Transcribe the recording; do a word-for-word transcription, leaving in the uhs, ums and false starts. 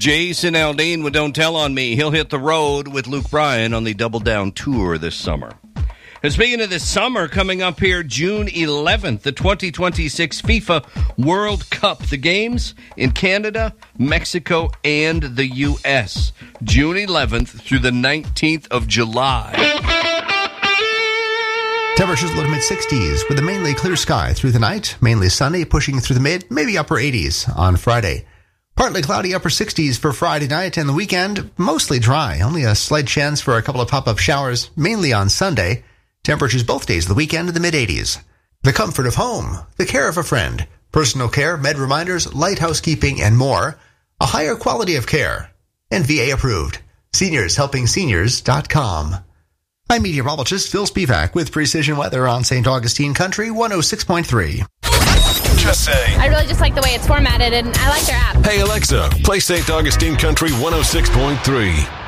Jason Aldean with Don't Tell on Me. He'll hit the road with Luke Bryan on the Double Down Tour this summer. And speaking of this summer, coming up here, June eleventh, the twenty twenty-six FIFA World Cup. The games in Canada, Mexico, and the U S June eleventh through the nineteenth of July. Temperatures low to mid-sixties with a mainly clear sky through the night. Mainly sunny, pushing through the mid, maybe upper eighties on Friday. Partly cloudy, upper sixties for Friday night and the weekend. Mostly dry. Only a slight chance for a couple of pop-up showers, mainly on Sunday. Temperatures both days of the weekend in the mid-eighties. The comfort of home, the care of a friend, personal care, med reminders, light housekeeping, and more. A higher quality of care. And V A approved. Seniors Helping Seniors dot com. I'm meteorologist Phil Spivak with Precision Weather on Saint Augustine Country one oh six point three. Just say. I really just like the way it's formatted, and I like their app. Hey, Alexa, play Saint Augustine Country one oh six point three.